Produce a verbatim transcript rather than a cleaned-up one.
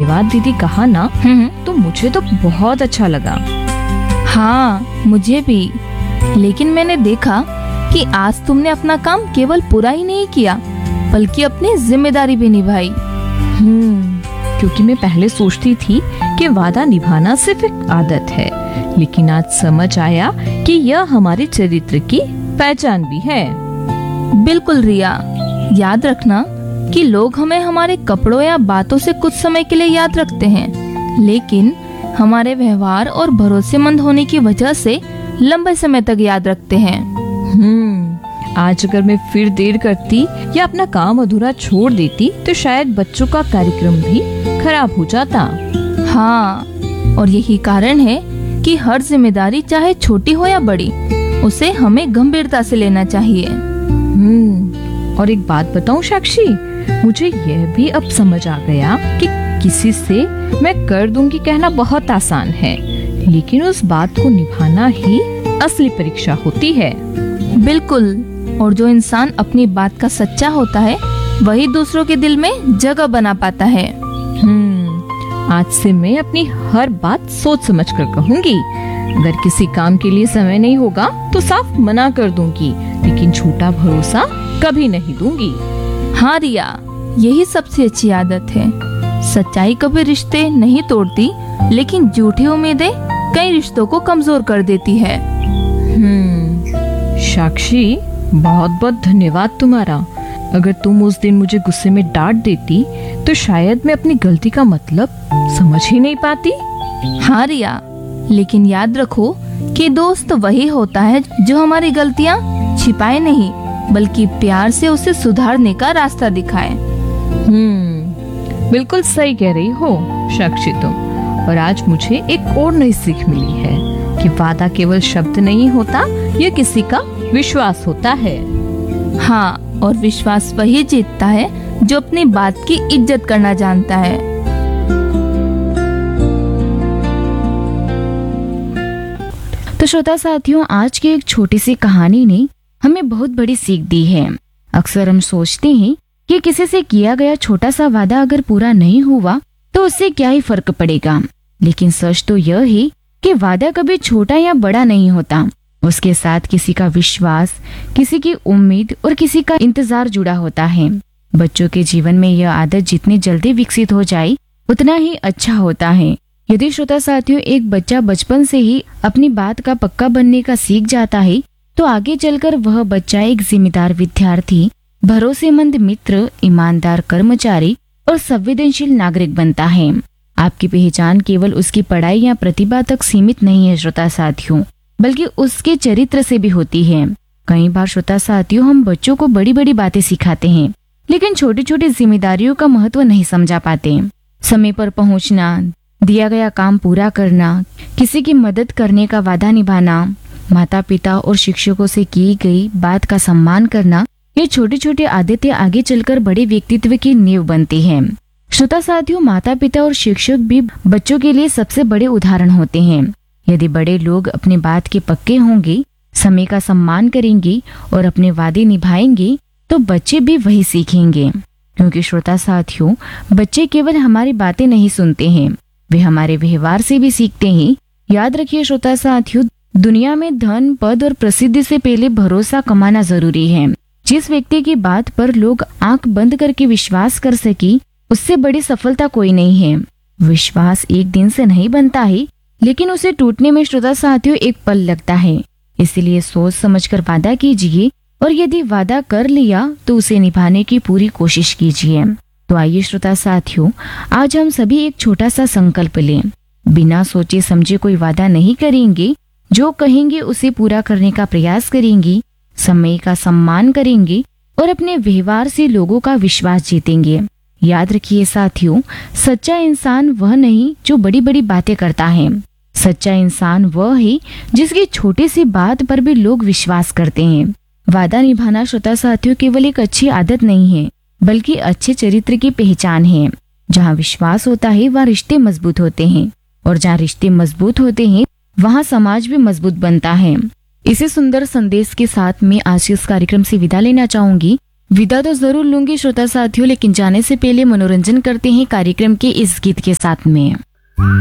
धन्यवाद दीदी कहा ना, हम्म। तो मुझे तो बहुत अच्छा लगा। हाँ मुझे भी। लेकिन मैंने देखा कि आज तुमने अपना काम केवल पूरा ही नहीं किया बल्कि अपनी जिम्मेदारी भी निभाई। हम्म, क्योंकि मैं पहले सोचती थी कि वादा निभाना सिर्फ एक आदत है, लेकिन आज समझ आया कि यह हमारे चरित्र की पहचान भी है। बिल्कुल रिया, याद रखना कि लोग हमें हमारे कपड़ों या बातों से कुछ समय के लिए याद रखते हैं, लेकिन हमारे व्यवहार और भरोसेमंद होने की वजह से लंबे समय तक याद रखते हैं। हम्म, आज अगर मैं फिर देर करती या अपना काम अधूरा छोड़ देती तो शायद बच्चों का कार्यक्रम भी खराब हो जाता। हाँ, और यही कारण है कि हर जिम्मेदारी चाहे छोटी हो या बड़ी, उसे हमें गंभीरता से लेना चाहिए। हम्म, और एक बात बताऊं साक्षी, मुझे यह भी अब समझ आ गया कि किसी से मैं कर दूंगी कहना बहुत आसान है, लेकिन उस बात को निभाना ही असली परीक्षा होती है। बिल्कुल, और जो इंसान अपनी बात का सच्चा होता है वही दूसरों के दिल में जगह बना पाता है। हम्म, आज से मैं अपनी हर बात सोच समझ कर कहूंगी। अगर किसी काम के लिए समय नहीं होगा तो साफ मना कर दूंगी, लेकिन झूठा भरोसा कभी नहीं दूंगी। हाँ रिया, यही सबसे अच्छी आदत है। सच्चाई कभी रिश्ते नहीं तोड़ती, लेकिन झूठी उम्मीदें कई रिश्तों को कमजोर कर देती है। हम्म, साक्षी बहुत बहुत धन्यवाद तुम्हारा। अगर तुम उस दिन मुझे गुस्से में डांट देती तो शायद मैं अपनी गलती का मतलब समझ ही नहीं पाती। हाँ रिया, लेकिन याद रखो कि दोस्त वही होता है जो हमारी गलतियाँ छिपाए नहीं बल्कि प्यार से उसे सुधारने का रास्ता दिखाए। हम्म, बिल्कुल सही कह रही हो साक्षी तुम। और आज मुझे एक और नई सीख मिली है कि वादा केवल शब्द नहीं होता, यह किसी का विश्वास होता है। हाँ, और विश्वास वही जीतता है जो अपनी बात की इज्जत करना जानता है। तो श्रोता साथियों, आज की एक छोटी सी कहानी ने हमें बहुत बड़ी सीख दी है। अक्सर हम सोचते हैं कि किसी से किया गया छोटा सा वादा अगर पूरा नहीं हुआ तो उससे क्या ही फर्क पड़ेगा, लेकिन सच तो यह है कि वादा कभी छोटा या बड़ा नहीं होता। उसके साथ किसी का विश्वास, किसी की उम्मीद और किसी का इंतजार जुड़ा होता है। बच्चों के जीवन में यह आदत जितनी जल्दी विकसित हो जाए उतना ही अच्छा होता है। यदि श्रोता साथियों, एक बच्चा बचपन से ही अपनी बात का पक्का बनने का सीख जाता है तो आगे चलकर वह बच्चा एक जिम्मेदार विद्यार्थी, भरोसेमंद मित्र, ईमानदार कर्मचारी और संवेदनशील नागरिक बनता है। आपकी पहचान केवल उसकी पढ़ाई या प्रतिभा तक सीमित नहीं है श्रोता साथियों, बल्कि उसके चरित्र से भी होती है। कई बार श्रोता साथियों, हम बच्चों को बड़ी बड़ी बातें सिखाते हैं, लेकिन छोटी छोटी जिम्मेदारियों का महत्व नहीं समझा पाते। समय पर पहुंचना, दिया गया काम पूरा करना, किसी की मदद करने का वादा निभाना, माता पिता और शिक्षकों से की गई बात का सम्मान करना, ये छोटी छोटी आदतें आगे चलकर बड़े व्यक्तित्व की नींव बनती हैं। श्रोता साथियों, माता पिता और शिक्षक भी बच्चों के लिए सबसे बड़े उदाहरण होते हैं। यदि बड़े लोग अपनी बात के पक्के होंगे, समय का सम्मान करेंगे और अपने वादे निभाएंगे तो बच्चे भी वही सीखेंगे। क्योंकि श्रोता साथियों, बच्चे केवल हमारी बातें नहीं सुनते हैं, वे हमारे व्यवहार से भी सीखते हैं। याद रखिए श्रोता साथियों, दुनिया में धन, पद और प्रसिद्धि से पहले भरोसा कमाना जरूरी है। जिस व्यक्ति की बात पर लोग आंख बंद करके विश्वास कर सके, उससे बड़ी सफलता कोई नहीं है। विश्वास एक दिन से नहीं बनता है, लेकिन उसे टूटने में श्रोता साथियों एक पल लगता है। इसलिए सोच समझकर वादा कीजिए और यदि वादा कर लिया तो उसे निभाने की पूरी कोशिश कीजिए। तो आइए श्रोता साथियों, आज हम सभी एक छोटा सा संकल्प लें। बिना सोचे समझे कोई वादा नहीं करेंगे, जो कहेंगे उसे पूरा करने का प्रयास करेंगे, समय का सम्मान करेंगे और अपने व्यवहार से लोगों का विश्वास जीतेंगे। याद रखिए साथियों, सच्चा इंसान वह नहीं जो बड़ी बड़ी बातें करता है। सच्चा इंसान वह है जिसकी छोटी सी बात पर भी लोग विश्वास करते हैं। वादा निभाना श्रोता साथियों केवल एक अच्छी आदत नहीं है, बल्कि अच्छे चरित्र की पहचान है। जहाँ विश्वास होता है वहाँ रिश्ते मजबूत होते हैं, और जहाँ रिश्ते मजबूत होते हैं वहाँ समाज भी मजबूत बनता है। इसी सुंदर संदेश के साथ मैं आज इस कार्यक्रम से विदा लेना चाहूंगी। विदा तो जरूर लूंगी श्रोता साथियों, लेकिन जाने से पहले मनोरंजन करते हैं कार्यक्रम के इस गीत के साथ में।